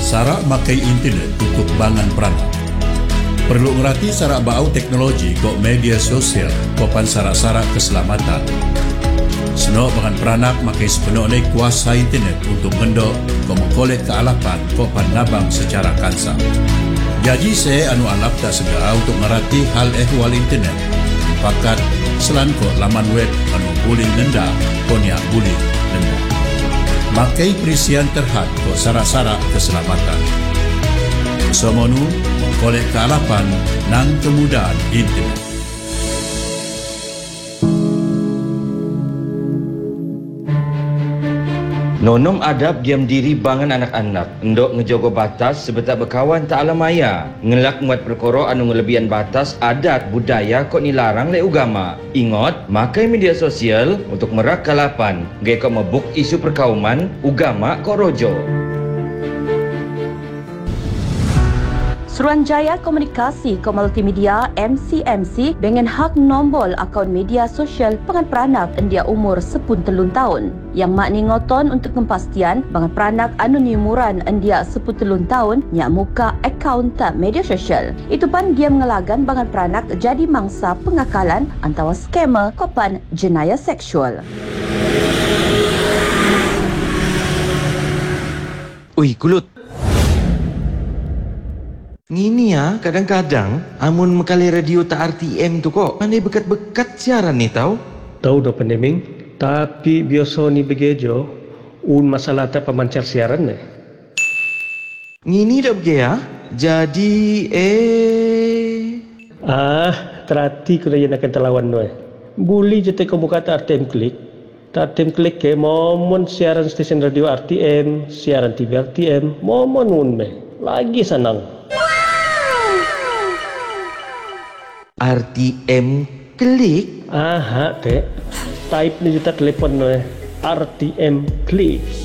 Sarak makai internet untuk bangan peranak. Perlu ngerti sarak bau teknologi kok media sosial kopan sarak-sarak keselamatan. Senok bangan peranak makai sepenuhnya kuasa internet untuk ngendok kok mengkolek kealapan kopan nabang secara kansa. Jadi saya alap tak segera untuk ngerti hal ehwal internet. Pakat selan kok laman web boleh nenda konya boleh nenda. Makai perisian terhad kok sarak-sarak keselamatan. Somonu mengkolek kealapan nang kemudahan internet. Nonom adab diam diri bangan anak-anak. Endok ngejogo batas sebetak berkawan tak alamaya. Ngelak muat perkara anu ngelebihan batas adat budaya kok nilarang le ugama. Ingat, makai media sosial untuk merak kalapan. Gaya kok mebuk isu perkauman, ugama kok rojo. Suruhanjaya Komunikasi ke Multimedia MCMC dengan hak nombor akaun media sosial pengan peranak dia umur 13 tahun. Yang makni ngoton untuk kepastian bangan peranak anu ni umuran dia 13 tahun nyak muka akaun tak media sosial. Itu pan dia mengelagan bangan peranak jadi mangsa pengakalan antara skamer kopan jenayah seksual. Ui, kulut. Ngini ya, kadang-kadang amun mekali radio tak RTM tu kok pandai bekat-bekat siaran ni tau. Tahu dah pandeming, tapi biasa ni begejo masalah tak pemancar siaran ni. Ngini dah bege ya. Jadi terhati kena yang akan terlawan tu. Boleh je kamu kata RTM klik. RTM klik ke momon siaran stesen radio RTM, siaran TV RTM, momon unme. Lagi senang. RTM klik? Aha, teh. Type ni juta telefon no. RTM klik.